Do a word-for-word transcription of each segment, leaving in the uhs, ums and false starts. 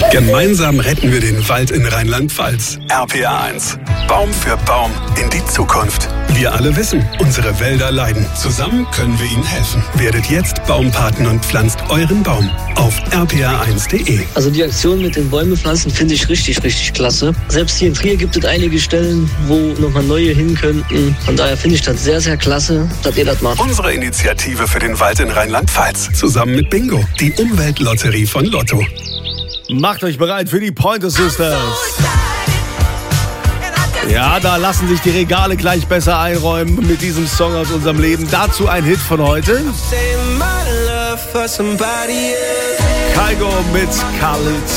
Gemeinsam retten wir den Wald in Rheinland-Pfalz. R P R eins. Baum für Baum in die Zukunft. Wir alle wissen, unsere Wälder leiden. Zusammen können wir ihnen helfen. Werdet jetzt Baumpaten und pflanzt euren Baum auf r p r eins punkt d e. Also die Aktion mit den Bäume pflanzen finde ich richtig, richtig klasse. Selbst hier in Trier gibt es einige Stellen, wo nochmal neue hin könnten. Von daher finde ich das sehr, sehr klasse, dass ihr das macht. Unsere Initiative für den Wald in Rheinland-Pfalz. Zusammen mit Bingo, die Umweltlotterie von Lotto. Macht euch bereit für die Pointer Sisters. Ja, da lassen sich die Regale gleich besser einräumen mit diesem Song aus unserem Leben. Dazu ein Hit von heute. Kygo mit Khalid.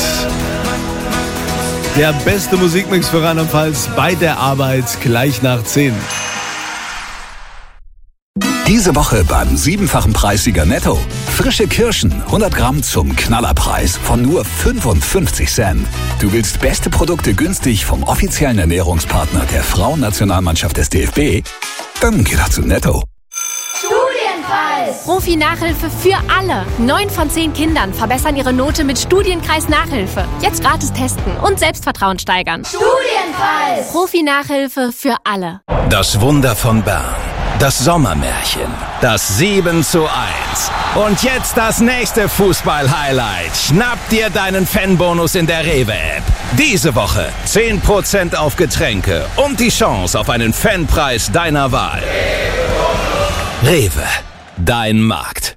Der beste Musikmix für Rheinland-Pfalz bei der Arbeit gleich nach zehn. Diese Woche beim siebenfachen Preissieger Netto. Frische Kirschen, hundert Gramm zum Knallerpreis von nur fünfundfünfzig Cent. Du willst beste Produkte günstig vom offiziellen Ernährungspartner der Frauennationalmannschaft des D F B? Dann geh doch zu Netto. Studienpreis! Profi-Nachhilfe für alle. Neun von zehn Kindern verbessern ihre Note mit Studienkreis Nachhilfe. Jetzt gratis testen und Selbstvertrauen steigern. Studienpreis! Profi-Nachhilfe für alle. Das Wunder von Bern. Das Sommermärchen. Das sieben zu eins. Und jetzt das nächste Fußball-Highlight. Schnapp dir deinen Fanbonus in der Rewe-App. Diese Woche zehn Prozent auf Getränke und die Chance auf einen Fanpreis deiner Wahl. Rewe, dein Markt.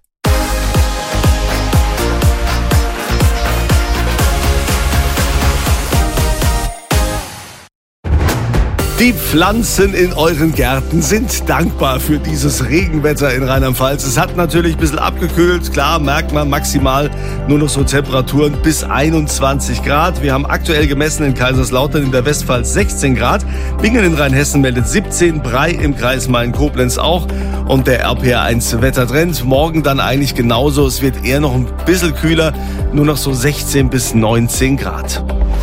Die Pflanzen in euren Gärten sind dankbar für dieses Regenwetter in Rheinland-Pfalz. Es hat natürlich ein bisschen abgekühlt. Klar, merkt man maximal nur noch so Temperaturen bis einundzwanzig Grad. Wir haben aktuell gemessen in Kaiserslautern in der Westpfalz sechzehn Grad. Bingen in Rheinhessen meldet siebzehn, Brei im Kreis Main-Koblenz auch. Und der R P R eins Wettertrend. Morgen dann eigentlich genauso. Es wird eher noch ein bisschen kühler. Nur noch so sechzehn bis neunzehn Grad.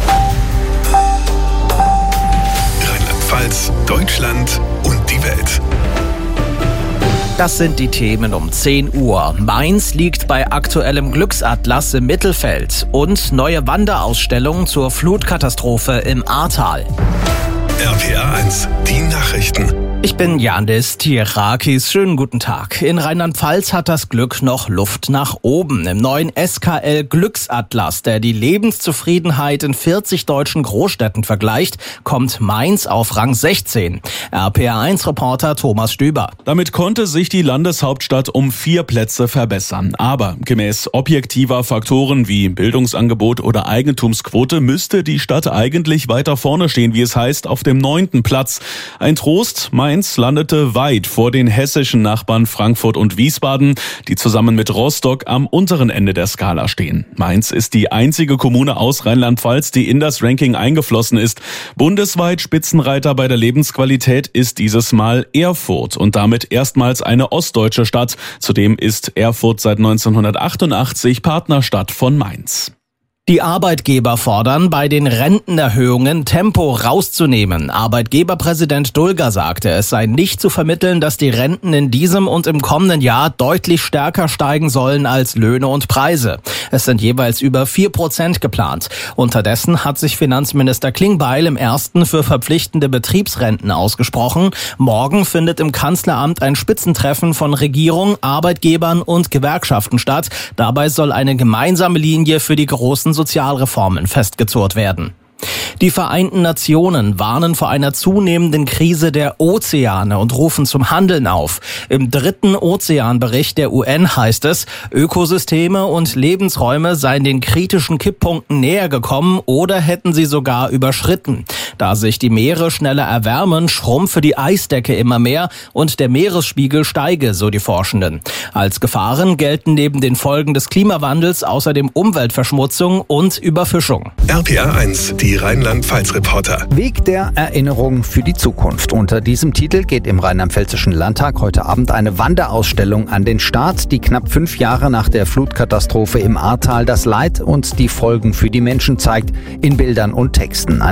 Deutschland und die Welt. Das sind die Themen um zehn Uhr. Mainz liegt bei aktuellem Glücksatlas im Mittelfeld und neue Wanderausstellung zur Flutkatastrophe im Ahrtal. R P R eins, die Nachrichten. Ich bin Yandis Tirakis. Schönen guten Tag. In Rheinland-Pfalz hat das Glück noch Luft nach oben. Im neuen S K L-Glücksatlas, der die Lebenszufriedenheit in vierzig deutschen Großstädten vergleicht, kommt Mainz auf Rang sechzehn. R P R eins Reporter Thomas Stüber. Damit konnte sich die Landeshauptstadt um vier Plätze verbessern. Aber gemäß objektiver Faktoren wie Bildungsangebot oder Eigentumsquote müsste die Stadt eigentlich weiter vorne stehen, wie es heißt, auf dem neunten Platz. Ein Trost, Mainz landete weit vor den hessischen Nachbarn Frankfurt und Wiesbaden, die zusammen mit Rostock am unteren Ende der Skala stehen. Mainz ist die einzige Kommune aus Rheinland-Pfalz, die in das Ranking eingeflossen ist. Bundesweit Spitzenreiter bei der Lebensqualität ist dieses Mal Erfurt und damit erstmals eine ostdeutsche Stadt. Zudem ist Erfurt seit neunzehnhundertachtundachtzig Partnerstadt von Mainz. Die Arbeitgeber fordern, bei den Rentenerhöhungen Tempo rauszunehmen. Arbeitgeberpräsident Dulger sagte, es sei nicht zu vermitteln, dass die Renten in diesem und im kommenden Jahr deutlich stärker steigen sollen als Löhne und Preise. Es sind jeweils über vier Prozent geplant. Unterdessen hat sich Finanzminister Klingbeil im ersten für verpflichtende Betriebsrenten ausgesprochen. Morgen findet im Kanzleramt ein Spitzentreffen von Regierung, Arbeitgebern und Gewerkschaften statt. Dabei soll eine gemeinsame Linie für die großen Sozialreformen festgezurrt werden. Die Vereinten Nationen warnen vor einer zunehmenden Krise der Ozeane und rufen zum Handeln auf. Im dritten Ozeanbericht der U N heißt es, Ökosysteme und Lebensräume seien den kritischen Kipppunkten näher gekommen oder hätten sie sogar überschritten. Da sich die Meere schneller erwärmen, schrumpfe die Eisdecke immer mehr und der Meeresspiegel steige, so die Forschenden. Als Gefahren gelten neben den Folgen des Klimawandels außerdem Umweltverschmutzung und Überfischung. R P R eins, die Rheinland-Pfalz-Reporter. Weg der Erinnerung für die Zukunft. Unter diesem Titel geht im Rheinland-Pfälzischen Landtag heute Abend eine Wanderausstellung an den Start, die knapp fünf Jahre nach der Flutkatastrophe im Ahrtal das Leid und die Folgen für die Menschen zeigt, in Bildern und Texten.